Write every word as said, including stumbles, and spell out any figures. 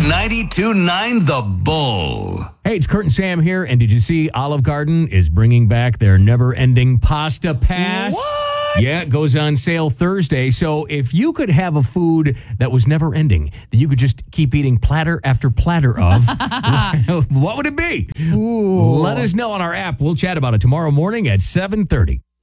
ninety-two point nine The Bull. Hey, it's Kurt and Sam here, and did you see Olive Garden is bringing back their never-ending pasta pass? What? Yeah, it goes on sale Thursday. So if you could have a food that was never-ending, that you could just keep eating platter after platter of, what would it be? Ooh. Let us know on our app. We'll chat about it tomorrow morning at seven thirty.